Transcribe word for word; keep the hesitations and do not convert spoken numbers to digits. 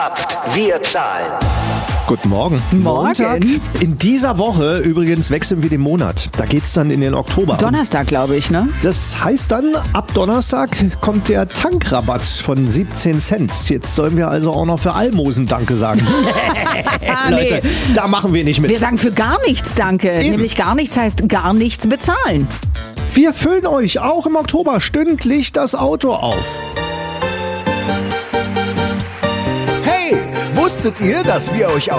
Wir zahlen. Guten Morgen. Morgen. Montag. In dieser Woche übrigens wechseln wir den Monat. Da geht's dann in den Oktober. Donnerstag, glaube ich, ne? Das heißt dann, ab Donnerstag kommt der Tankrabatt von siebzehn Cent. Jetzt sollen wir also auch noch für Almosen Danke sagen. Leute, Nee. da machen wir nicht mit. Wir sagen für gar nichts Danke. Eben. Nämlich gar nichts heißt gar nichts bezahlen. Wir füllen euch auch im Oktober stündlich das Auto auf. Hey, wusstet ihr, dass wir euch auch